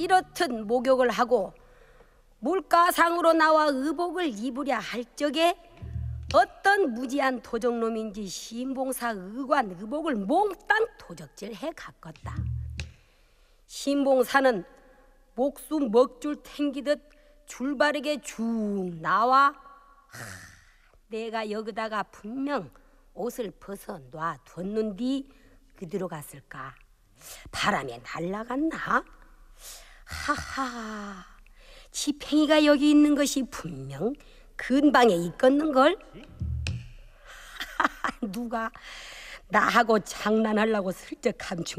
이렇듯 목욕을 하고 물가상으로 나와 의복을 입으려 할 적에 어떤 무지한 도적놈인지 신봉사 의관 의복을 몽땅 도적질해 갔겄다. 신봉사는 목숨 먹줄 탱기듯 줄바르게 쭉 나와 내가 여기다가 분명 옷을 벗어 놔뒀는디 그대로 갔을까? 바람에 날아갔나? 하하, 지팽이가 여기 있는 것이 분명 근방에 있겠는걸? 누가 나하고 장난하려고 슬쩍 감춘